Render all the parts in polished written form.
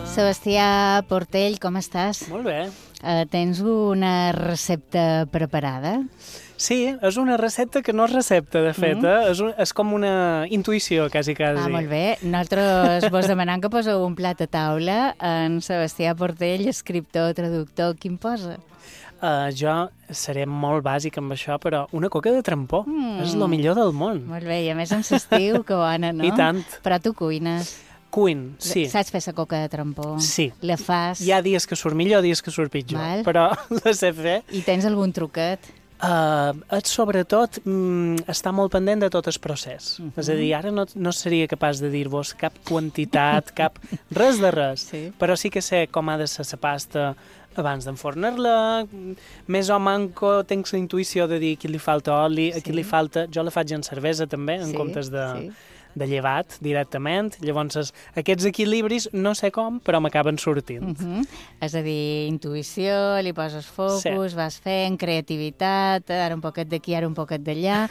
Sebastià Portell, com estàs? Molt bé. Tens una recepta preparada? Sí, és una recepta que no és recepta, de fet. És com una intuïció, quasi. Molt bé. Nosaltres vos demanem que poseu un plat a taula. En Sebastià Portell, escriptor, traductor, quin posa? Jo seré molt bàsic amb això, però una coca de trampó. És el millor del món. Molt bé, i a més en l'estiu, que bona, no? I tant. Però tu cuines. Cuin, sí. Saps fer la coca de trampó? Sí. La fas? Hi ha dies que surt millor, dies que surt pitjor, però la sé fer. I tens algun truquet? Sobretot, està molt pendent de tot el procés. És a dir, ara no seria capaç de dir-vos cap quantitat, res de res, però sí que sé com ha de ser la pasta abans d'enfornar-la, més o manco tinc la intuïció de dir aquí li falta oli, aquí li falta... Jo la faig en cervesa també, en comptes de llevat directament. Llavors, aquests equilibris, no sé com, però m'acaben sortint. És a dir, intuïció, li poses focus, vas fent, creativitat, ara un poquet d'aquí, ara un poquet d'allà,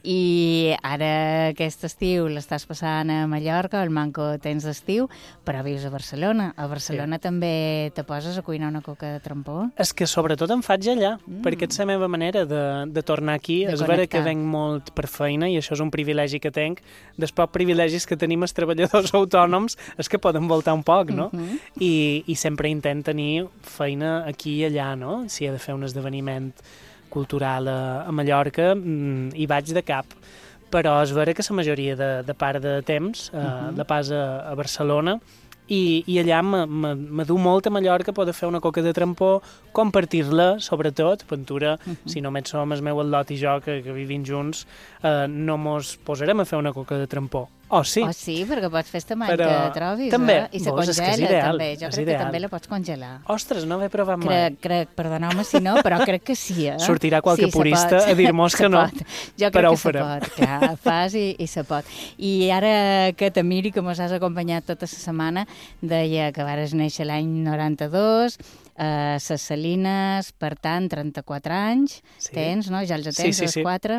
i ara aquest estiu l'estàs passant a Mallorca, al Manco tens d'estiu, però vius a Barcelona. A Barcelona també te poses a cuinar una coca de trampó? És que sobretot em faig allà, perquè és la meva manera de tornar aquí. És vera que venc molt per feina i això és un privilegi que tenc. Després privilegis que tenim els treballadors autònoms és que poden voltar un poc, no? I sempre intent tenir feina aquí i allà, no? Si he de fer un esdeveniment cultural a Mallorca, hi vaig de cap. Però és vera que la majoria de part de temps la pas a Barcelona i allà me du molt a Mallorca poder fer una coca de trampó, compartir-la, sobretot, Ventura, si només som el meu al·lot i jo, que vivim junts, no mos posarem a fer una coca de trampó. Sí. Sí, perquè pots fer estamany que trobis, també. I se congela, també. Jo crec que també la pots congelar. Ostres, no l'he provat mai. Crec, perdoneu-me si no, però crec que sí, Sortirà qualque purista a dir-mos que no, però ho farem. Jo crec que se pot, clar, fas i se pot. I ara que te miri, que mos has acompanyat tota la setmana, deia que vares néixer l'any 92, Ses Salines, per tant, 34 anys, tens, no? Ja els tens, els 4?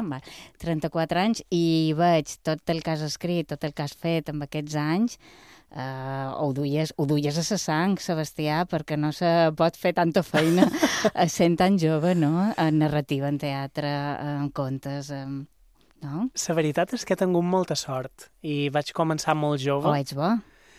34 anys, i veig tot el que has escrit, tot el que has fet amb aquests anys, ho duies a sa sang, Sebastià, perquè no se pot fer tanta feina sent tan jove, no? En narrativa, en teatre, en contes, no? La veritat és que he tingut molta sort i vaig començar molt jove. Ets bo?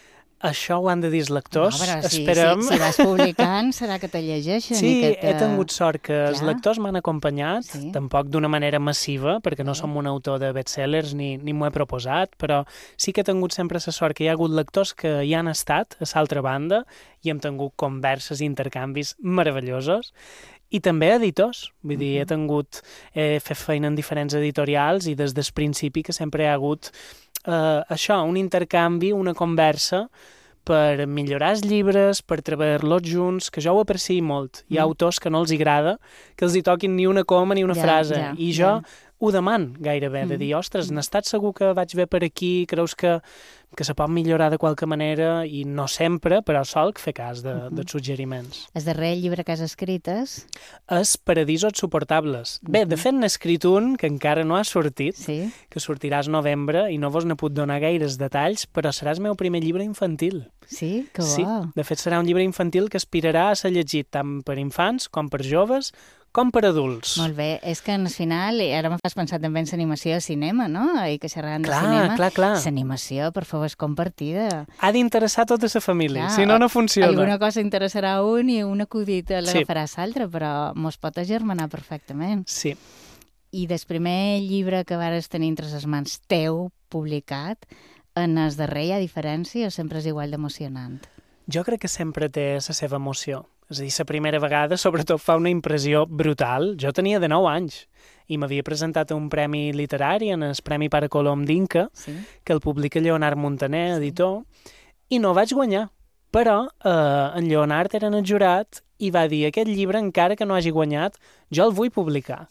Això ho han de dir els lectors. No, però si vas publicant serà que te llegeixen. Sí, he tingut sort que els lectors m'han acompanyat, tampoc d'una manera massiva, perquè no som un autor de bestsellers ni m'ho he proposat, però sí que he tingut sempre la sort que hi ha hagut lectors que hi han estat a l'altra banda i hem tingut converses i intercanvis meravellosos. I també editors, vull dir, he fet feina en diferents editorials i des del principi que sempre hi ha hagut això, un intercanvi, una conversa per millorar els llibres, per treballar-los junts, que jo ho apreciï molt. Hi ha autors que no els agrada que els hi toquin ni una coma ni una frase, i jo ho deman gairebé, de dir, ostres, n'estàs segur que vaig bé per aquí, creus que se pot millorar de qualque manera, i no sempre, però solc fer cas dels suggeriments. El darrer llibre que has escrit és? És Paradisos suportables. Bé, de fet n'he escrit un que encara no ha sortit, que sortirà al novembre, i no vos n'he pogut donar gaires detalls, però serà el meu primer llibre infantil. Sí? Que bo! Sí, de fet serà un llibre infantil que aspirarà a ser llegit tant per infants com per joves, com per adults. Molt bé. És que al final, ara me fas pensar també en l'animació de cinema, no? I que xerrant de cinema. Clar. L'animació, per favor, és compartida. Ha d'interessar tota la família, si no, no funciona. Alguna cosa interessarà a un i un acudit l'agafarà l'altre, però mos pot agermanar perfectament. Sí. I del primer llibre que vares tenir entre les mans teu, publicat, en el darrer hi ha diferència o sempre és igual d'emocionant? Jo crec que sempre té la seva emoció. És a dir, la primera vegada, sobretot, fa una impressió brutal. Jo tenia de 9 anys i m'havia presentat a un premi literari, en el Premi Pare Colom d'Inca, que el publica Lleonard Montaner, editor, i no vaig guanyar. Però en Lleonard era en el jurat i va dir, aquest llibre, encara que no hagi guanyat, jo el vull publicar.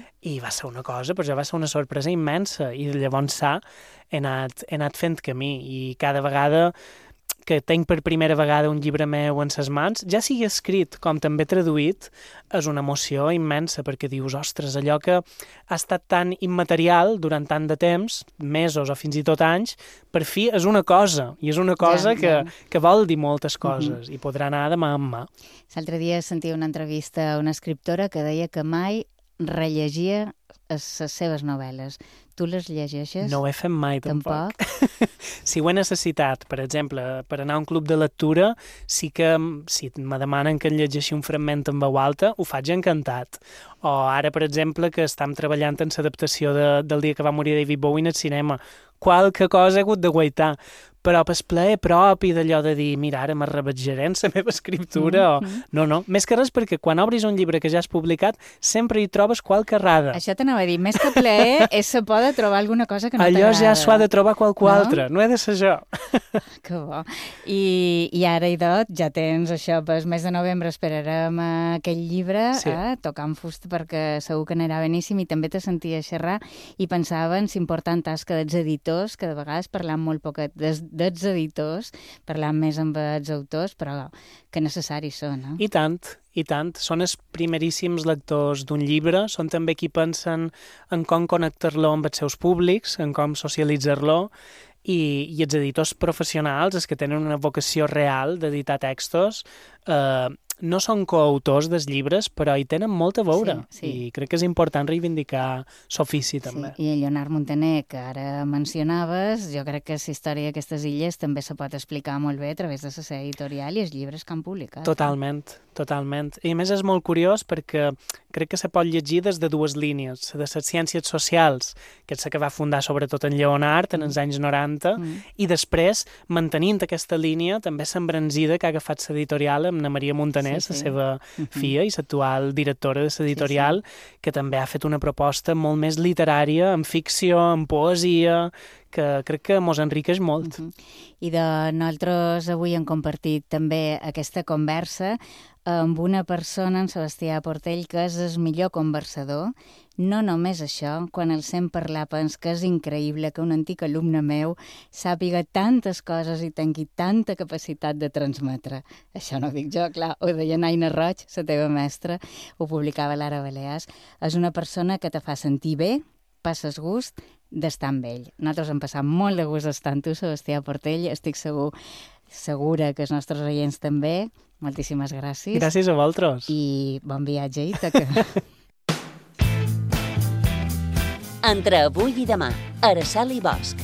I va ser una cosa, però ja va ser una sorpresa immensa. I llavors he anat fent camí i cada vegada que tinc per primera vegada un llibre meu en ses mans, ja sigui escrit com també traduït, és una emoció immensa, perquè dius, ostres, allò que ha estat tan immaterial durant tant de temps, mesos o fins i tot anys, per fi és una cosa, i és una cosa que vol dir moltes coses, i podrà anar de mà en mà. L'altre dia sentia una entrevista a una escriptora que deia que mai rellegia les seves novel·les. Tu les llegeixes? No ho he fet mai, tampoc. Si ho he necessitat, per exemple, per anar a un club de lectura, sí que si me demanen que en llegeixi un fragment en veu alta, ho faig encantat. O ara, per exemple, que estem treballant en l'adaptació del dia que va morir David Bowie al cinema. Qualque cosa he hagut de guaitar, però per plaer propi d'allò de dir, mira, ara me rebatjaré en la meva escriptura, No, més que res perquè quan obris un llibre que ja has publicat sempre hi trobes qualque errada. Això t'anava a dir, més que plaer és se pot trobar alguna cosa que no t'agrada. Allò ja s'ho ha de trobar qualcú altre, no he de ser jo. Que bo. I ara, idot, ja tens això, pel mes de novembre esperarem aquell llibre, tocant fusta, perquè segur que anirà beníssim, i també te sentia xerrar i pensava en l'important tasca dels editors, que de vegades parlam molt poquet dels editors, parlant més amb els autors, però que necessaris són, eh? I tant. Són els primeríssims lectors d'un llibre, són també qui pensen en com connectar-lo amb els seus públics, en com socialitzar-lo, i els editors professionals, els que tenen una vocació real d'editar textos, no són coautors dels llibres, però hi tenen molt a veure. I crec que és important reivindicar l'ofici, també. I el Lleonard Montaner, que ara mencionaves, jo crec que la història d'aquestes illes també se pot explicar molt bé a través de la seva editorial i els llibres que han publicat. Totalment. I a més és molt curiós perquè crec que se pot llegir des de dues línies, de les ciències socials, que és la que va fundar sobretot en Lleonard en els anys 90, i després, mantenint aquesta línia, també s'embranzida que ha agafat l'editorial amb na Maria Montaner, la seva filla i l'actual directora de l'editorial, que també ha fet una proposta molt més literària, en ficció, en poesia, que crec que mos enriqueix molt. I nosaltres avui hem compartit també aquesta conversa amb una persona, en Sebastià Portell, que és el millor conversador. No només això, quan el sent parlar pens que és increïble que un antic alumne meu sàpiga tantes coses i tingui tanta capacitat de transmetre. Això no ho dic jo, clar, ho deia Naina Roig, la teva mestra, ho publicava a l'Ara Balears. És una persona que te fa sentir bé, passes gust d'estar amb ell. Nosaltres hem passat molt de gust d'estar amb tu, Sebastià Portell, estic segura que els nostres oients també. Moltíssimes gràcies. Gràcies a vosaltres. I bon viatge, Ítaca. Entre avui i demà, Araceli Bosch.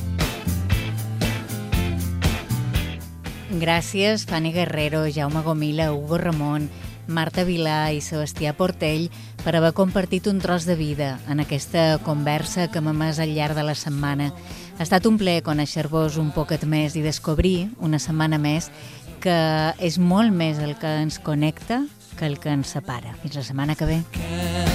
Gràcies, Fanny Guerrero, Jaume Gomila, Hugo Ramon, Marta Vilà i Sebastià Portell per haver compartit un tros de vida en aquesta conversa que hem emès al llarg de la setmana. Ha estat un plaer conèixer-vos un poquet més i descobrir, una setmana més, que és molt més el que ens connecta que el que ens separa. Fins la setmana que ve.